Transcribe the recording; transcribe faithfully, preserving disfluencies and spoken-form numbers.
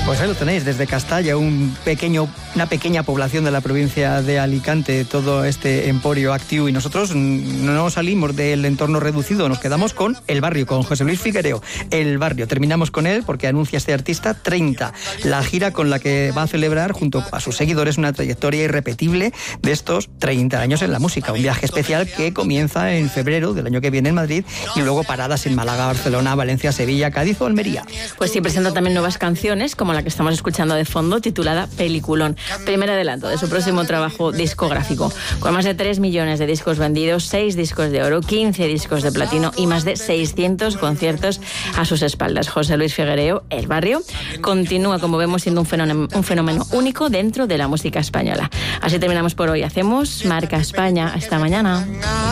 Pues ahí lo tenéis, desde Castalla, un pequeño, una pequeña población de la provincia de Alicante, todo este emporio activo, y nosotros no salimos del entorno reducido, nos quedamos con El Barrio, con José Luis Figuereo. El Barrio, terminamos con él porque anuncia este artista treinta, la gira con la que va a celebrar junto a sus seguidores una trayectoria irrepetible de estos treinta años en la música, un viaje especial que comienza en febrero del año que viene en Madrid y luego paradas en Málaga, Barcelona, Valencia, Sevilla, Cádiz o Almería. Pues sí, presenta también nuevas canciones, como la que estamos escuchando de fondo, titulada Peliculón, primer adelanto de su próximo trabajo discográfico, con más de tres millones de discos vendidos, seis discos de oro, quince discos de platino y más de seiscientos conciertos a sus espaldas. José Luis Figuereo, El Barrio, continúa, como vemos, siendo un fenómeno, un fenómeno único dentro de la música española. Así terminamos por hoy. Hacemos Marca España. Hasta mañana.